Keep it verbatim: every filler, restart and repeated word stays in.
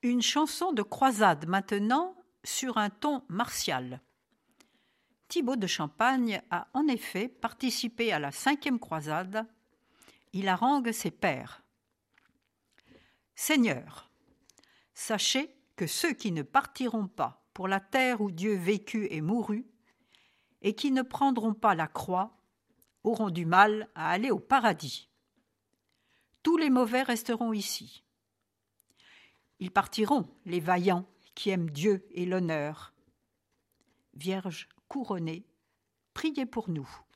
Une chanson de croisade maintenant sur un ton martial. Thibaut de Champagne a en effet participé à la cinquième croisade. Il harangue ses pairs. Seigneur, sachez que ceux qui ne partiront pas pour la terre où Dieu vécut et mourut, et qui ne prendront pas la croix, auront du mal à aller au paradis. Tous les mauvais resteront ici. Ils partiront, les vaillants qui aiment Dieu et l'honneur. Vierge couronnée, priez pour nous.